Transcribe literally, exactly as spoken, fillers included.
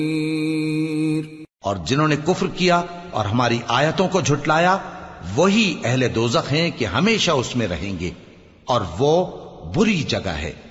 और जिन्होंने कुफ्र किया और हमारी आयतों को झुटलाया वही अहले दोज़ख हैं कि हमेशा उसमें रहेंगे और वो बुरी जगह है।